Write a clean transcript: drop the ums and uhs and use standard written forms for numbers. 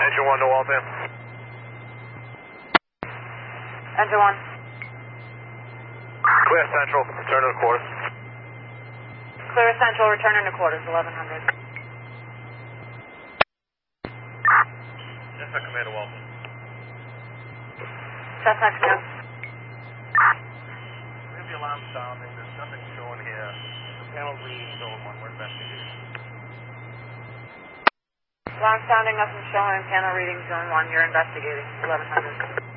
Engine 1 to Waltham. Engine 1. Clear Central, return to the quarters. Clear Central, return into quarters, 1100. Cessna Commander Waltham. Cessna Command. We have the alarm sounding, there's nothing showing here. The panel reading zone 1, we're investigating. Alarm sounding, nothing showing, panel reading zone 1, you're investigating, 1100.